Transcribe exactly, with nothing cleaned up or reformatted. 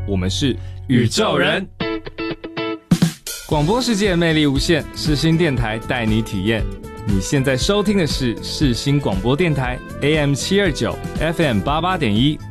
我们是宇宙人。广播世界魅力无限，世新电台带你体验。你现在收听的是世新广播电台 A M 七二九 F M 八八点一